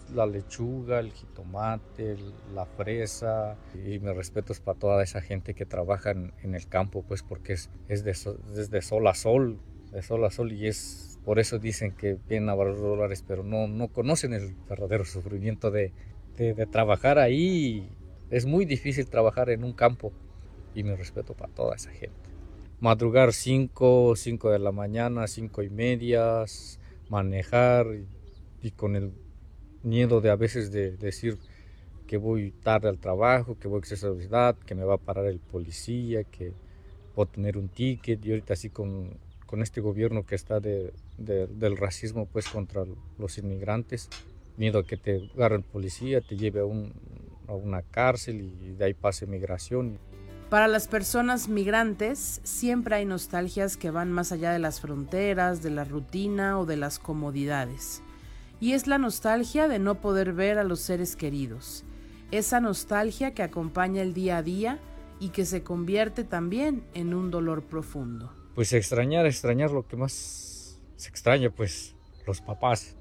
la lechuga, el jitomate, la fresa, y mis respetos para toda esa gente que trabaja en el campo, pues porque es de sol a sol, y es por eso dicen que vienen a varios dólares, pero no conocen el verdadero sufrimiento de trabajar ahí. Es muy difícil trabajar en un campo, y mi respeto para toda esa gente. Madrugar 5 de la mañana, 5:30, manejar y con el miedo de a veces de decir que voy tarde al trabajo, que voy a exceso de velocidad, que me va a parar el policía, que puedo tener un ticket. Y ahorita así con este gobierno que está del racismo pues contra los inmigrantes, miedo a que te agarre el policía, te lleve a una cárcel y de ahí pase migración. Para las personas migrantes siempre hay nostalgias que van más allá de las fronteras, de la rutina o de las comodidades. Y es la nostalgia de no poder ver a los seres queridos. Esa nostalgia que acompaña el día a día y que se convierte también en un dolor profundo. Pues extrañar lo que más se extraña, pues los papás,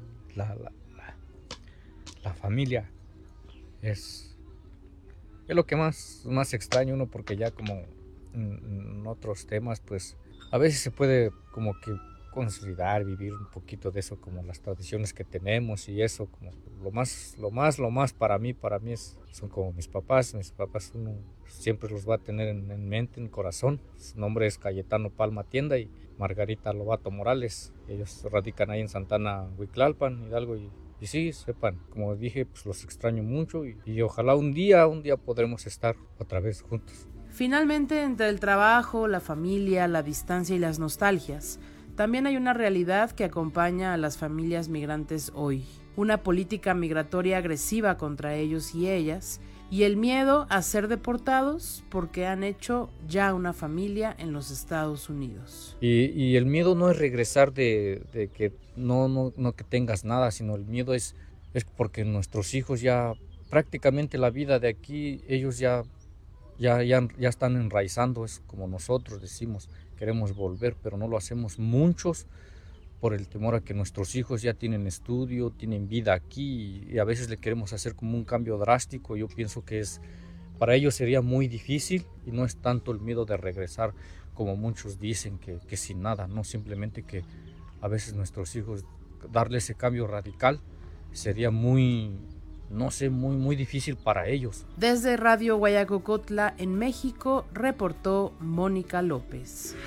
la familia. Es lo que más extraña uno, porque ya como en otros temas, pues a veces se puede como que consolidar, vivir un poquito de eso, como las tradiciones que tenemos y eso, como lo más para mí son como mis papás uno siempre los va a tener en mente, en corazón. Su nombre es Cayetano Palma Tienda y Margarita Lobato Morales. Ellos radican ahí en Santana, Huiclalpan, Hidalgo, y sí, sepan, como dije, pues los extraño mucho y ojalá un día podremos estar otra vez juntos. Finalmente, entre el trabajo, la familia, la distancia y las nostalgias, también hay una realidad que acompaña a las familias migrantes hoy. Una política migratoria agresiva contra ellos y ellas, y el miedo a ser deportados porque han hecho ya una familia en los Estados Unidos. Y el miedo no es regresar de que no que tengas nada, sino el miedo es porque nuestros hijos ya prácticamente la vida de aquí, ellos ya están enraizando. Es como nosotros decimos, queremos volver, pero no lo hacemos muchos por el temor a que nuestros hijos ya tienen estudio, tienen vida aquí, y a veces le queremos hacer como un cambio drástico. Yo pienso que para ellos sería muy difícil, y no es tanto el miedo de regresar como muchos dicen que sin nada, no, simplemente que a veces nuestros hijos, darle ese cambio radical sería muy difícil para ellos. Desde Radio Guayacocotla en México, reportó Mónica López.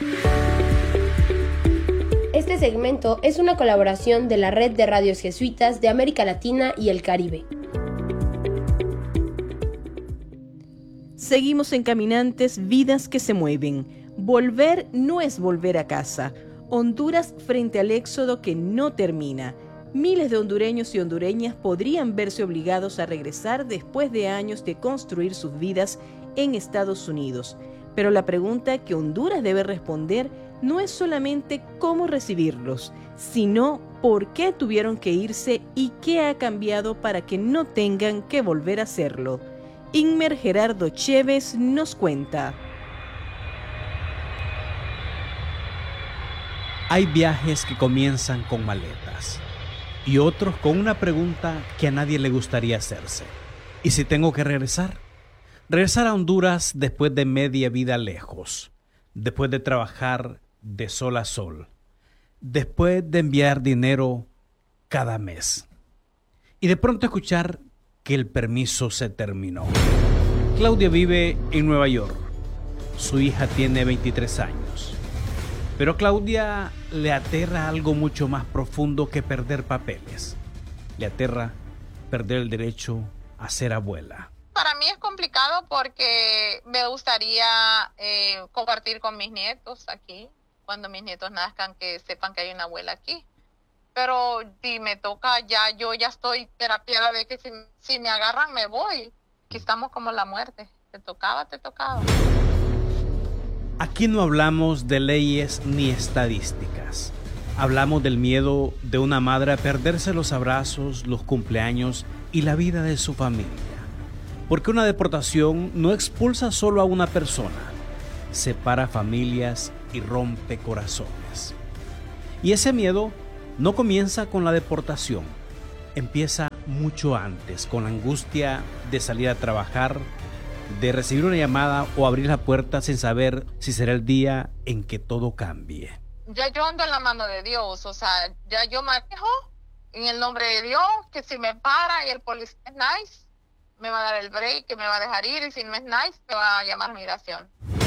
Este segmento es una colaboración de la Red de Radios Jesuitas de América Latina y el Caribe. Seguimos en Caminantes, vidas que se mueven. Volver no es volver a casa. Honduras frente al éxodo que no termina. Miles de hondureños y hondureñas podrían verse obligados a regresar después de años de construir sus vidas en Estados Unidos. Pero la pregunta que Honduras debe responder no es solamente cómo recibirlos, sino por qué tuvieron que irse y qué ha cambiado para que no tengan que volver a hacerlo. Inmer Gerardo Chévez nos cuenta. Hay viajes que comienzan con maletas y otros con una pregunta que a nadie le gustaría hacerse. ¿Y si tengo que regresar? Regresar a Honduras después de media vida lejos, después de trabajar de sol a sol, después de enviar dinero cada mes y de pronto escuchar que el permiso se terminó. Claudia vive en Nueva York. Su hija tiene 23 años. Pero a Claudia le aterra algo mucho más profundo que perder papeles. Le aterra perder el derecho a ser abuela. Para mí es complicado porque me gustaría compartir con mis nietos aquí. Cuando mis nietos nazcan, que sepan que hay una abuela aquí. Pero si me toca, yo ya estoy terapiada de que si me agarran me voy. Aquí estamos como la muerte. Te tocaba. Aquí no hablamos de leyes ni estadísticas. Hablamos del miedo de una madre a perderse los abrazos, los cumpleaños y la vida de su familia. Porque una deportación no expulsa solo a una persona, separa familias y rompe corazones. Y ese miedo no comienza con la deportación, empieza mucho antes, con la angustia de salir a trabajar, de recibir una llamada o abrir la puerta sin saber si será el día en que todo cambie. Ya yo ando en la mano de Dios, o sea, ya yo manejo en el nombre de Dios, que si me para y el policía es nice, me va a dar el break, que me va a dejar ir, y si no es nice, me va a llamar migración.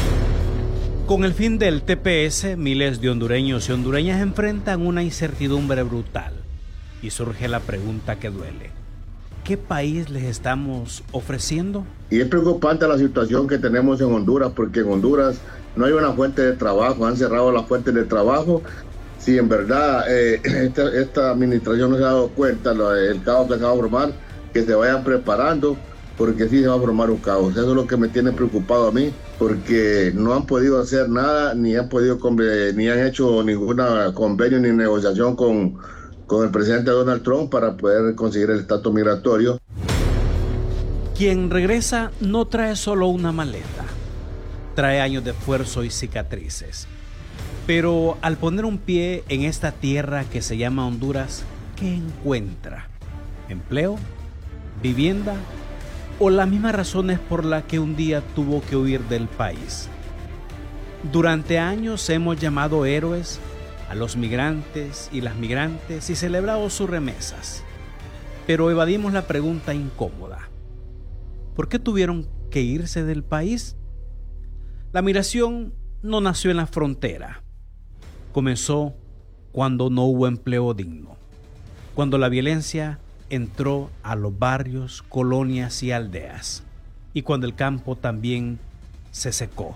Con el fin del TPS, miles de hondureños y hondureñas enfrentan una incertidumbre brutal. Y surge la pregunta que duele. ¿Qué país les estamos ofreciendo? Y es preocupante la situación que tenemos en Honduras, porque en Honduras no hay una fuente de trabajo, han cerrado las fuentes de trabajo. Si en verdad esta administración no se ha dado cuenta el caos que se va a formar, que se vayan preparando, porque sí se va a formar un caos. Eso es lo que me tiene preocupado a mí, porque no han podido hacer nada, ni han hecho ninguna convenio ni negociación con el presidente Donald Trump para poder conseguir el estatus migratorio. Quien regresa no trae solo una maleta, trae años de esfuerzo y cicatrices. Pero al poner un pie en esta tierra que se llama Honduras, ¿qué encuentra? ¿Empleo? ¿Vivienda? ¿O las mismas razones por las que un día tuvo que huir del país? Durante años hemos llamado héroes a los migrantes y las migrantes y celebrado sus remesas. Pero evadimos la pregunta incómoda. ¿Por qué tuvieron que irse del país? La migración no nació en la frontera. Comenzó cuando no hubo empleo digno, cuando la violencia entró a los barrios, colonias y aldeas, y cuando el campo también se secó.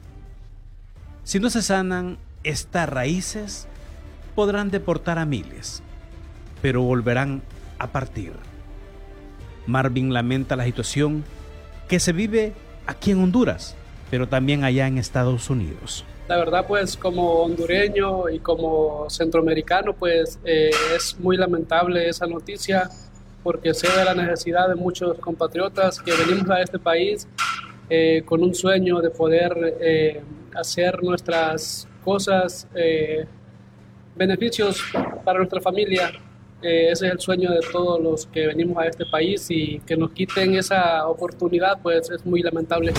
Si no se sanan estas raíces, podrán deportar a miles, pero volverán a partir. Marvin lamenta la situación que se vive aquí en Honduras, pero también allá en Estados Unidos. La verdad, pues como hondureño y como centroamericano, pues es muy lamentable esa noticia, porque sé de la necesidad de muchos compatriotas que venimos a este país con un sueño de poder hacer nuestras cosas, beneficios para nuestra familia. Ese es el sueño de todos los que venimos a este país, y que nos quiten esa oportunidad, pues es muy lamentable.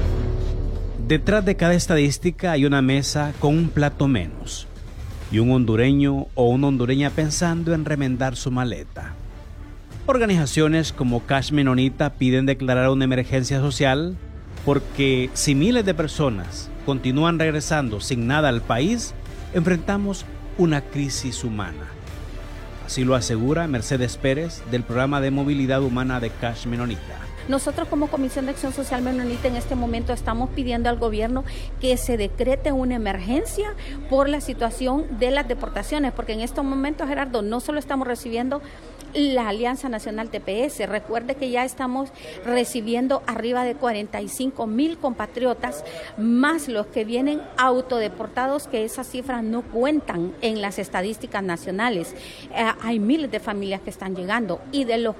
Detrás de cada estadística hay una mesa con un plato menos y un hondureño o una hondureña pensando en remendar su maleta. Organizaciones como Cash Menonita piden declarar una emergencia social porque si miles de personas continúan regresando sin nada al país, enfrentamos una crisis humana. Así lo asegura Mercedes Pérez del programa de movilidad humana de Cash Menonita. Nosotros como Comisión de Acción Social Menonita en este momento estamos pidiendo al gobierno que se decrete una emergencia por la situación de las deportaciones, porque en estos momentos, Gerardo, no solo estamos recibiendo la Alianza Nacional TPS, recuerde que ya estamos recibiendo arriba de 45,000 compatriotas, más los que vienen autodeportados, que esas cifras no cuentan en las estadísticas nacionales. Hay miles de familias que están llegando, y de los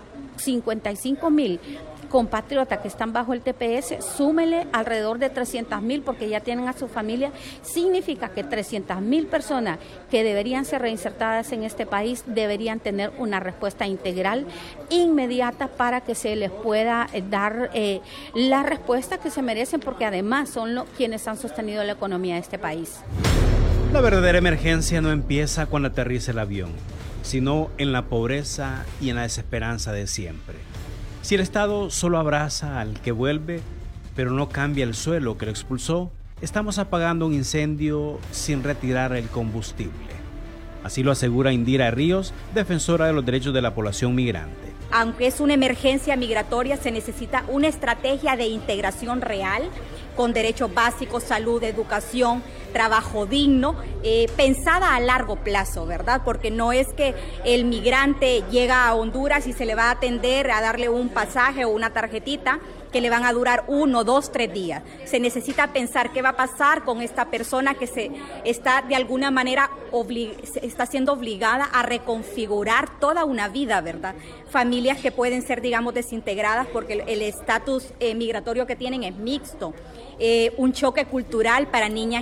55,000 compatriotas que están bajo el TPS, súmele alrededor de 300,000 porque ya tienen a su familia. Significa que 300,000 personas que deberían ser reinsertadas en este país deberían tener una respuesta integral, inmediata, para que se les pueda dar la respuesta que se merecen, porque además son quienes han sostenido la economía de este país. La verdadera emergencia no empieza cuando aterriza el avión, sino en la pobreza y en la desesperanza de siempre. Si el Estado solo abraza al que vuelve, pero no cambia el suelo que lo expulsó, estamos apagando un incendio sin retirar el combustible. Así lo asegura Indira Ríos, defensora de los derechos de la población migrante. Aunque es una emergencia migratoria, se necesita una estrategia de integración real, con derechos básicos, salud, educación, trabajo digno, pensada a largo plazo, ¿verdad? Porque no es que el migrante llega a Honduras y se le va a atender, a darle un pasaje o una tarjetita que le van a durar 1, 2, 3 días. Se necesita pensar qué va a pasar con esta persona que se está de alguna manera está siendo obligada a reconfigurar toda una vida, ¿verdad? Familias que pueden ser, digamos, desintegradas porque el estatus migratorio que tienen es mixto. Un choque cultural para niñas y niños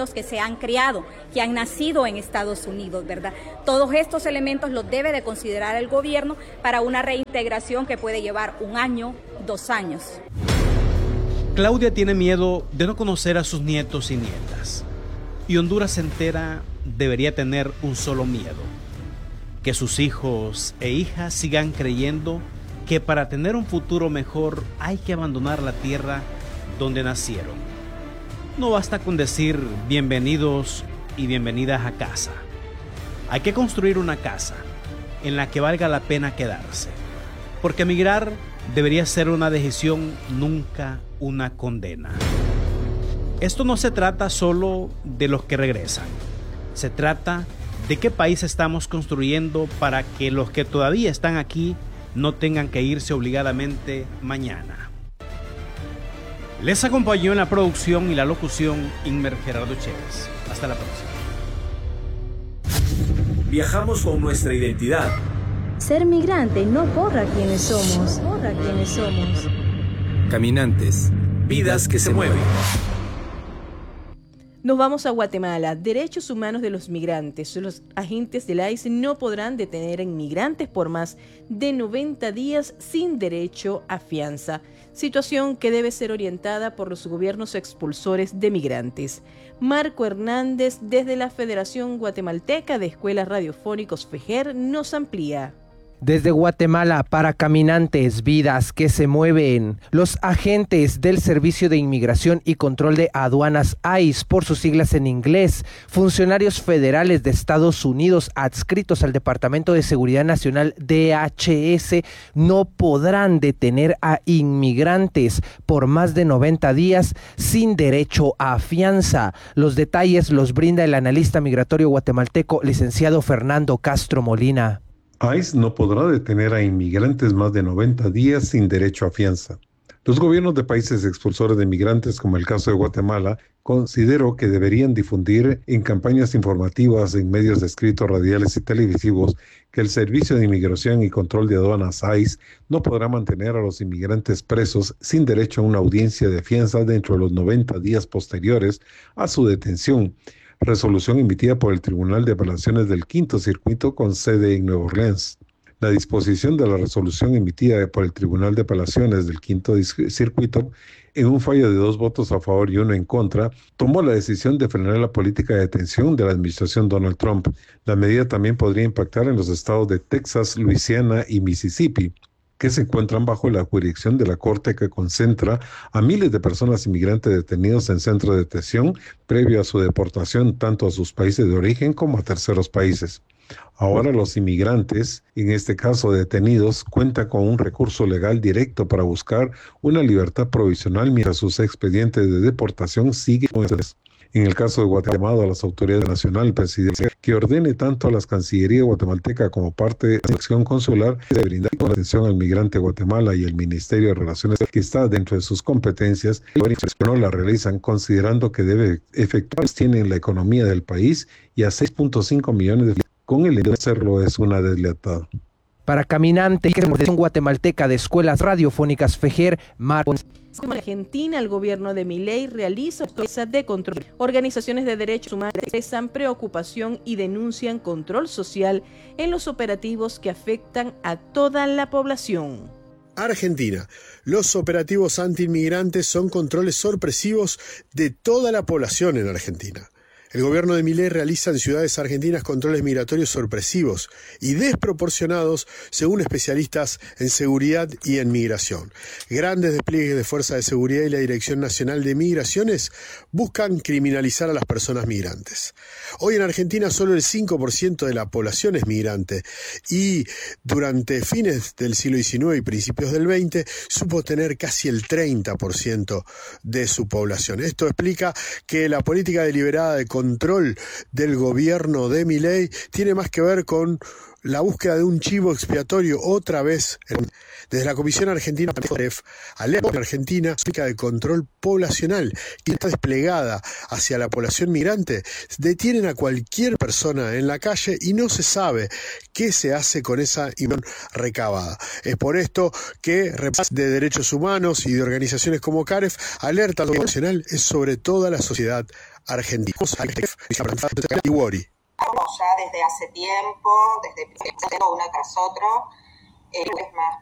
niños que se han criado, que han nacido en Estados Unidos, ¿verdad? Todos estos elementos los debe de considerar el gobierno para una reintegración que puede llevar 1 año, 2 años. Claudia tiene miedo de no conocer a sus nietos y nietas. Y Honduras entera debería tener un solo miedo: que sus hijos e hijas sigan creyendo que para tener un futuro mejor hay que abandonar la tierra donde nacieron. No basta con decir bienvenidos y bienvenidas a casa. Hay que construir una casa en la que valga la pena quedarse, porque emigrar debería ser una decisión, nunca una condena. Esto no se trata solo de los que regresan, se trata de qué país estamos construyendo para que los que todavía están aquí no tengan que irse obligadamente mañana. Les acompañó en la producción y la locución Inmer Gerardo Chévez. Hasta la próxima. Viajamos con nuestra identidad. Ser migrante no borra quienes somos. Caminantes, vidas que se mueven. Nos vamos a Guatemala. Derechos humanos de los migrantes. Los agentes del ICE no podrán detener a inmigrantes por más de 90 días sin derecho a fianza. Situación que debe ser orientada por los gobiernos expulsores de migrantes. Marco Hernández, desde la Federación Guatemalteca de Escuelas Radiofónicos FEJER, nos amplía. Desde Guatemala para Caminantes, vidas que se mueven. Los agentes del Servicio de Inmigración y Control de Aduanas ICE, por sus siglas en inglés, funcionarios federales de Estados Unidos adscritos al Departamento de Seguridad Nacional DHS, no podrán detener a inmigrantes por más de 90 días sin derecho a fianza. Los detalles los brinda el analista migratorio guatemalteco, licenciado Fernando Castro Molina. ICE no podrá detener a inmigrantes más de 90 días sin derecho a fianza. Los gobiernos de países expulsores de migrantes, como el caso de Guatemala, considero que deberían difundir en campañas informativas en medios de escritos, radiales y televisivos que el Servicio de Inmigración y Control de Aduanas ICE no podrá mantener a los inmigrantes presos sin derecho a una audiencia de fianza dentro de los 90 días posteriores a su detención. Resolución emitida por el Tribunal de Apelaciones del Quinto Circuito con sede en Nueva Orleans. La disposición de la resolución emitida por el Tribunal de Apelaciones del Quinto Circuito, en un fallo de 2 votos a favor y 1 en contra, tomó la decisión de frenar la política de detención de la administración Donald Trump. La medida también podría impactar en los estados de Texas, Luisiana y Mississippi, que se encuentran bajo la jurisdicción de la Corte, que concentra a miles de personas inmigrantes detenidos en centros de detención previo a su deportación tanto a sus países de origen como a terceros países. Ahora los inmigrantes, en este caso detenidos, cuentan con un recurso legal directo para buscar una libertad provisional mientras sus expedientes de deportación siguen. En el caso de Guatemala, a las autoridades nacionales presidenciales que ordene tanto a las Cancillerías guatemalteca como parte de la acción consular de brindar atención al migrante Guatemala y el Ministerio de Relaciones, que está dentro de sus competencias, no la realizan, considerando que debe efectuar tienen la economía del país y a 6.5 millones de con el de hacerlo es una deslealtad. Para Caminantes, guatemalteca de Escuelas Radiofónicas FEJER, Marco. En Argentina, el gobierno de Milei realiza procesos de control. Organizaciones de derechos humanos expresan preocupación y denuncian control social en los operativos que afectan a toda la población. Argentina. Los operativos antiinmigrantes son controles sorpresivos de toda la población en Argentina. El gobierno de Milei realiza en ciudades argentinas controles migratorios sorpresivos y desproporcionados según especialistas en seguridad y en migración. Grandes despliegues de fuerza de seguridad y la Dirección Nacional de Migraciones buscan criminalizar a las personas migrantes. Hoy en Argentina solo el 5% de la población es migrante y durante fines del siglo XIX y principios del XX supo tener casi el 30% de su población. Esto explica que la política deliberada de control del gobierno de Milei tiene más que ver con la búsqueda de un chivo expiatorio otra vez. Desde la Comisión Argentina alerta en Argentina de control poblacional y está desplegada hacia la población migrante. Detienen a cualquier persona en la calle y no se sabe qué se hace con esa información recabada. Es por esto que representantes de derechos humanos y de organizaciones como CAREF alertan que nacional es sobre toda la sociedad argentina. Iguori. Ya desde hace tiempo, desde uno tras otro, es más